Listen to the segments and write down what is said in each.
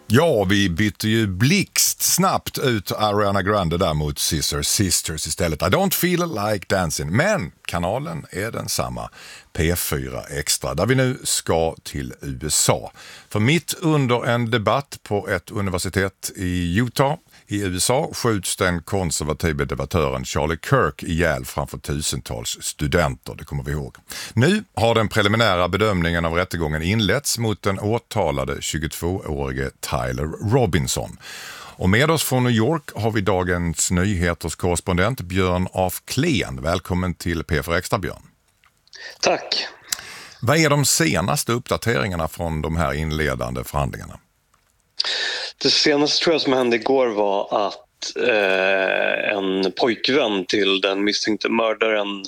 Ja, vi bytte ju blixtsnabbt ut Ariana Grande där mot Sisters istället. I don't feel like dancing. Men kanalen är densamma. P4 Extra, där vi nu ska till USA. För mitt under en debatt på ett universitet i Utah i USA skjuts den konservativa debattören Charlie Kirk ihjäl framför tusentals studenter, det kommer vi ihåg. Nu har den preliminära bedömningen av rättegången inletts mot den åtalade 22-årige Tyler Robinson. Och med oss från New York har vi Dagens Nyheters korrespondent Björn af Kleen. Välkommen till P4 Extra, Björn. Tack. Vad är de senaste uppdateringarna från de här inledande förhandlingarna? Det senaste tror jag som hände igår var att en pojkvän till den misstänkte mördaren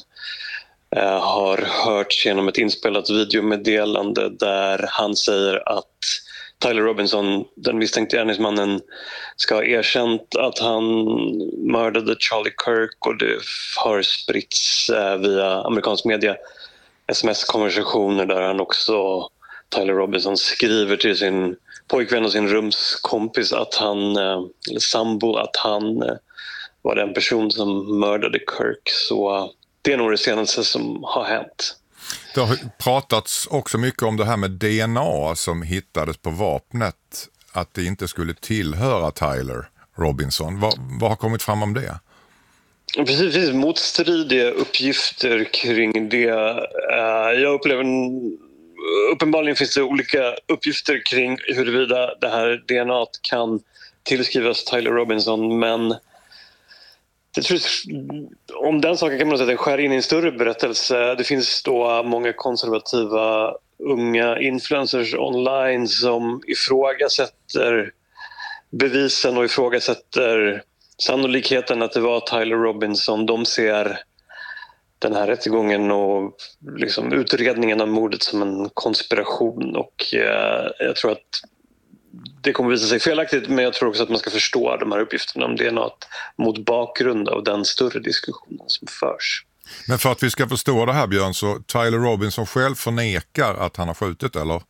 har hörts genom ett inspelat videomeddelande där han säger att Tyler Robinson, den misstänkte gärningsmannen, ska ha erkänt att han mördade Charlie Kirk, och det har spritts via amerikansk media sms-konversationer där han också, Tyler Robinson, skriver till sin pojkvän och sin rumskompis att han, eller sambo, att han var den person som mördade Kirk. Så det är nog det senaste som har hänt. Det har pratats också mycket om det här med DNA som hittades på vapnet, att det inte skulle tillhöra Tyler Robinson. Vad har kommit fram om det? Precis, motstridiga uppgifter kring det. Jag upplever uppenbarligen finns det olika uppgifter kring huruvida det här DNA kan tillskrivas Tyler Robinson, men jag tror, om den saken kan man säga att det skär in i en större berättelse. Det finns då många konservativa unga influencers online som ifrågasätter bevisen och ifrågasätter sannolikheten att det var Tyler Robinson. De ser den här rättegången och liksom utredningen av mordet som en konspiration, och jag tror att det kommer visa sig felaktigt, men jag tror också att man ska förstå de här uppgifterna om DNA mot bakgrund av den större diskussionen som förs. Men för att vi ska förstå det här, Björn, så Tyler Robinson själv förnekar att han har skjutit, eller?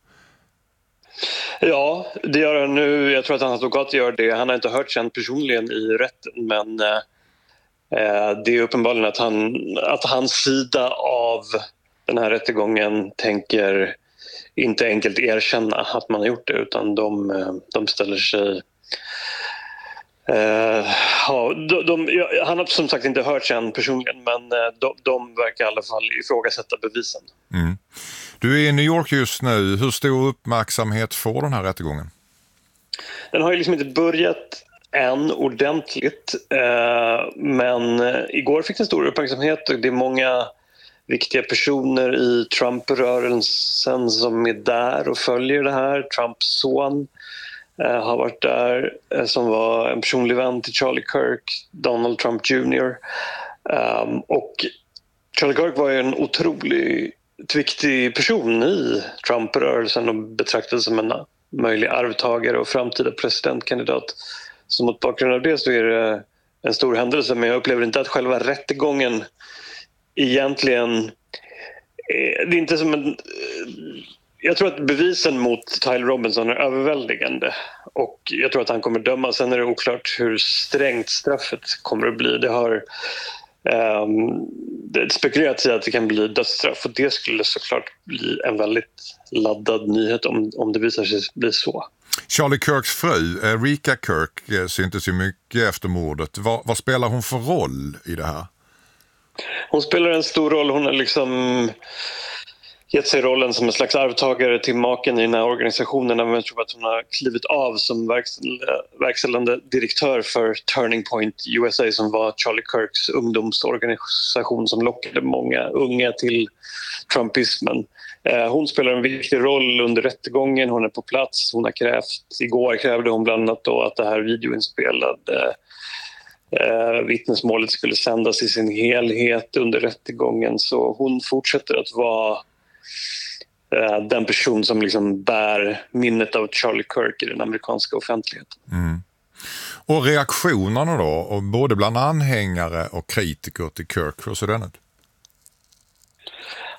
Ja, det gör han nu. Jag tror att hans advokat gör det. Han har inte hört sen personligen i rätten, men det är uppenbarligen att hans sida av den här rättegången tänker inte enkelt erkänna att man har gjort det, utan de ställer sig... han har som sagt inte hört sen personligen, men de verkar i alla fall ifrågasätta bevisen. Mm. Du är i New York just nu. Hur stor uppmärksamhet får den här rättegången? Den har ju liksom inte börjat än ordentligt, men igår fick den stor uppmärksamhet, och det är många viktiga personer i Trump-rörelsen som är där och följer det här. Trumps son har varit där, som var en personlig vän till Charlie Kirk, Donald Trump Jr. Och Charlie Kirk var ju en otroligt viktig person i Trump-rörelsen och betraktades som en möjlig arvtagare och framtida presidentkandidat. Så mot bakgrund av det så är det en stor händelse, men jag upplever inte att själva rättegången egentligen... Det är inte som en... Jag tror att bevisen mot Tyler Robinson är överväldigande, och jag tror att han kommer dömas. Sen är det oklart hur strängt straffet kommer att bli. Det har spekulerats i att det kan bli dödsstraff, och det skulle såklart bli en väldigt laddad nyhet om det visar sig bli så. Charlie Kirks fru, Rika Kirk, syntes ju mycket efter mordet. Vad spelar hon för roll i det här? Hon spelar en stor roll. Hon har liksom gett sig rollen som en slags arvtagare till maken i den här organisationen. Men jag tror att hon har klivit av som verkställande direktör för Turning Point USA, som var Charlie Kirks ungdomsorganisation som lockade många unga till trumpismen. Hon spelar en viktig roll under rättegången. Hon är på plats. Hon har igår krävde hon bland annat då att det här videoinspelade vittnesmålet skulle sändas i sin helhet under rättegången. Så hon fortsätter att vara den person som liksom bär minnet av Charlie Kirk i den amerikanska offentligheten. Mm. Och reaktionerna då, och både bland anhängare och kritiker till Kirk, hur ser den ut?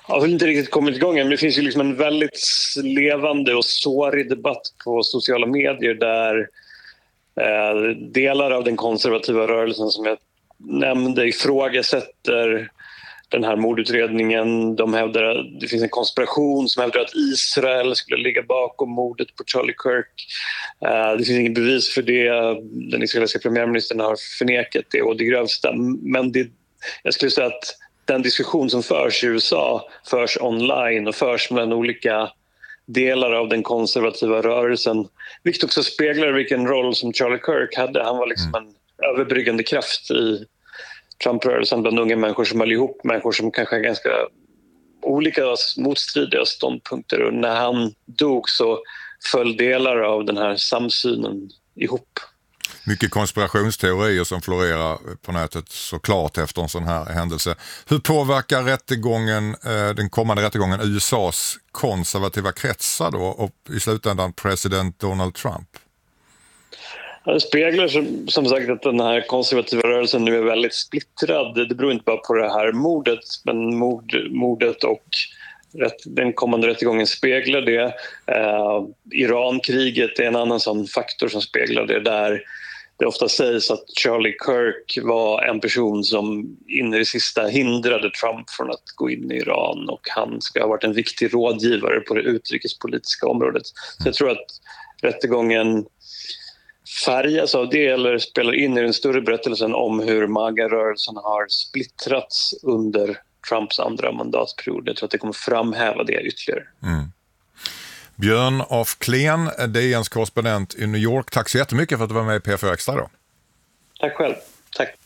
Jag har inte riktigt kommit igång än, men det finns ju liksom en väldigt levande och sårig debatt på sociala medier där delar av den konservativa rörelsen som jag nämnde ifrågasätter den här mordutredningen. De hävdar att det finns en konspiration som hävdar att Israel skulle ligga bakom mordet på Charlie Kirk. Det finns inget bevis för det. Den israeliska premiärministern har förnekat det och det grövsta. Men jag skulle säga att den diskussion som förs i USA förs online och förs mellan olika delar av den konservativa rörelsen, vilket också speglar vilken roll som Charlie Kirk hade. Han var liksom en överbryggande kraft i Trump-rörelsen bland unga människor som höll ihop, människor som kanske har ganska olika motstridiga ståndpunkter, och när han dog så föll delar av den här samsynen ihop. Mycket konspirationsteorier som florerar på nätet såklart efter en sån här händelse. Hur påverkar den kommande rättegången USAs konservativa kretsar då och i slutändan president Donald Trump? Det speglar som sagt att den här konservativa rörelsen nu är väldigt splittrad. Det beror inte bara på det här mordet, men mordet och den kommande rättegången speglar det. Irankriget är en annan sån faktor som speglar det, där det ofta sägs att Charlie Kirk var en person som in i det sista hindrade Trump från att gå in i Iran, och han ska ha varit en viktig rådgivare på det utrikespolitiska området. Så jag tror att rättegången färgas av det eller spelar in i den större berättelsen om hur MAGA-rörelsen har splittrats under Trumps andra mandatperiod. Jag tror att det kommer framhäva det ytterligare. Björn af Kleen, DNs korrespondent i New York. Tack så jättemycket för att du var med i P4 Extra då. Tack själv. Tack.